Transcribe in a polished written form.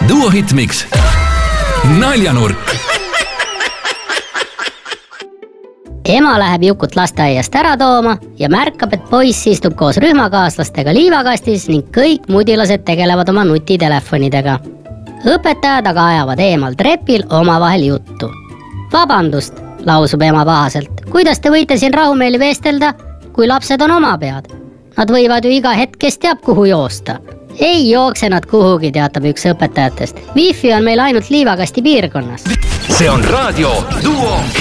Duo Hitmix. Naljanurk. Ema läheb Jukut lasteaiast ära tooma ja märkab, et poiss istub koos rühmakaaslastega liivakastis ning kõik mudilased tegelevad oma nutitelefonidega. Õpetajad aga ajavad eemal trepil omavahel juttu. Vabandust, lausub ema pahaselt. Kuidas te võite siin rahumeeli vestelda, kui lapsed on oma pead? Nad võivad ju iga hetk, kes teab, kuhu joosta. Ei jookse nad kuhugi, teatab üks õpetajatest. Wi-Fi on meil ainult liivakasti piirkonnas. See on raadio Duo